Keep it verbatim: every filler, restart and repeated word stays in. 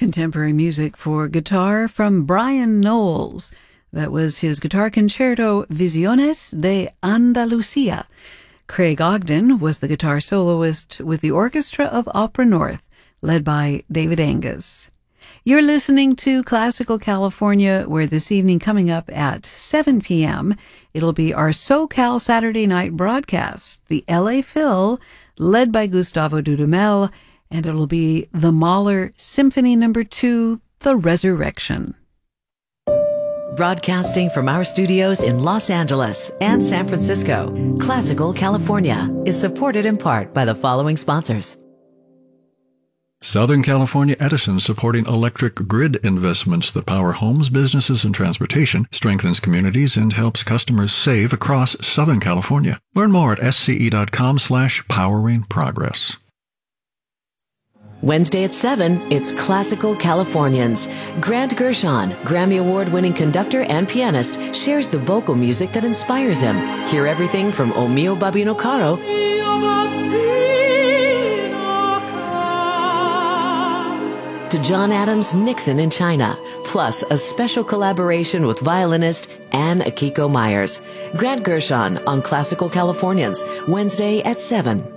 contemporary music for guitar from Brian Knowles. That was his guitar concerto Visiones de Andalucía. Craig Ogden was the guitar soloist with the Orchestra of Opera North, led by David Angus. You're listening to Classical California, where this evening coming up at seven p.m., it'll be our SoCal Saturday night broadcast, the L A Phil, led by Gustavo Dudamel, and it'll be the Mahler Symphony Number two, The Resurrection. Broadcasting from our studios in Los Angeles and San Francisco, Classical California is supported in part by the following sponsors. Southern California Edison, supporting electric grid investments that power homes, businesses, and transportation, strengthens communities, and helps customers save across Southern California. Learn more at sce.com slash powering progress. Wednesday at seven, it's Classical Californians. Grant Gershon, Grammy Award-winning conductor and pianist, shares the vocal music that inspires him. Hear everything from O Mio Babino Caro to John Adams' Nixon in China, plus a special collaboration with violinist Anne Akiko Myers. Grant Gershon on Classical Californians, Wednesday at seven.